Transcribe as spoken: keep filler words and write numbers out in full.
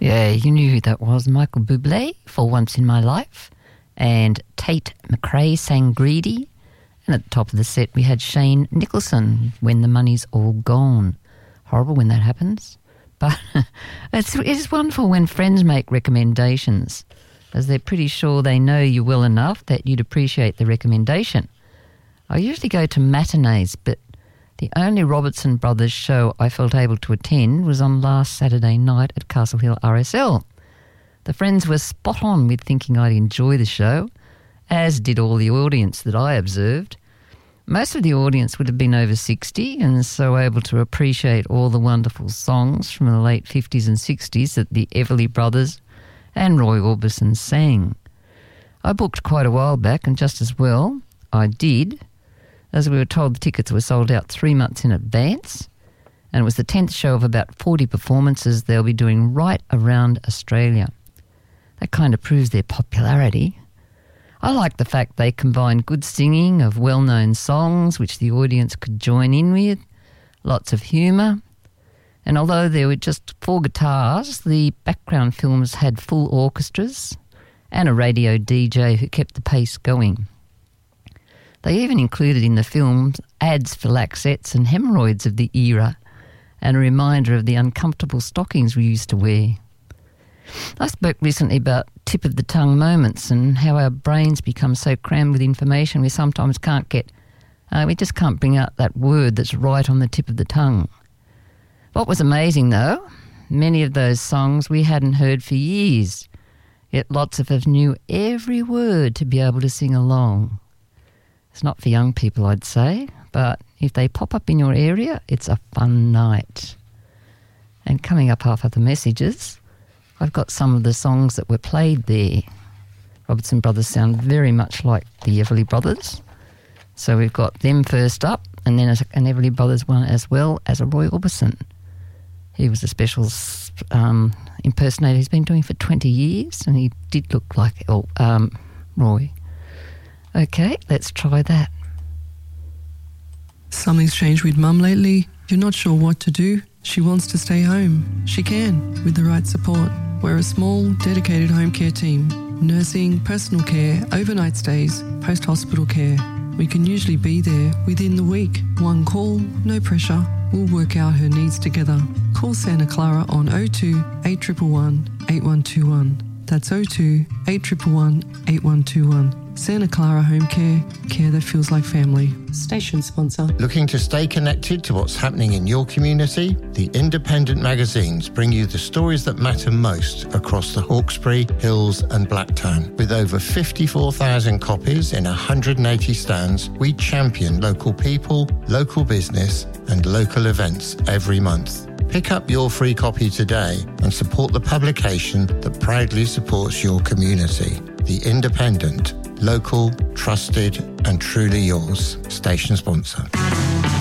Yeah, you knew who that was. Michael Bublé, For Once in My Life. And Tate McRae sang Greedy. And at the top of the set we had Shane Nicholson, When the Money's All Gone. Horrible when that happens. But it's, it's wonderful when friends make recommendations, as they're pretty sure they know you well enough that you'd appreciate the recommendation. I usually go to matinees, but the only Robertson Brothers show I felt able to attend was on last Saturday night at Castle Hill R S L. The friends were spot on with thinking I'd enjoy the show, as did all the audience that I observed. Most of the audience would have been over sixty and so able to appreciate all the wonderful songs from the late fifties and sixties that the Everly Brothers and Roy Orbison sang. I booked quite a while back, and just as well I did, as we were told the tickets were sold out three months in advance, and it was the tenth show of about forty performances they'll be doing right around Australia. That kind of proves their popularity. I like the fact they combine good singing of well-known songs which the audience could join in with, lots of humour, and although there were just four guitars, the background films had full orchestras and a radio D J who kept the pace going. They even included in the films ads for Laxettes and hemorrhoids of the era, and a reminder of the uncomfortable stockings we used to wear. I spoke recently about tip of the tongue moments and how our brains become so crammed with information we sometimes can't get, uh, we just can't bring out that word that's right on the tip of the tongue. What was amazing though, many of those songs we hadn't heard for years, yet lots of us knew every word to be able to sing along. It's not for young people, I'd say, but if they pop up in your area, it's a fun night. And coming up after the messages, I've got some of the songs that were played there. Robertson Brothers sound very much like the Everly Brothers. So we've got them first up, and then an Everly Brothers one as well as a Roy Orbison. He was a special um, impersonator he's been doing for twenty years, and he did look like oh, um, Roy. Okay, let's try that. Something's changed with Mum lately. You're not sure what to do. She wants to stay home. She can, with the right support. We're a small, dedicated home care team. Nursing, personal care, overnight stays, post-hospital care. We can usually be there within the week. One call, no pressure. We'll work out her needs together. Call Santa Clara on oh two, eight one one, eight one two one. That's oh two, eight one one, eight one two one. Santa Clara Home Care, care that feels like family. Station sponsor. Looking to stay connected to what's happening in your community? The independent magazines bring you the stories that matter most across the Hawkesbury, Hills and Blacktown. With over fifty-four thousand copies in one hundred eighty stands, we champion local people, local business and local events every month. Pick up your free copy today and support the publication that proudly supports your community. The Independent. Local, trusted and truly yours. Station sponsor.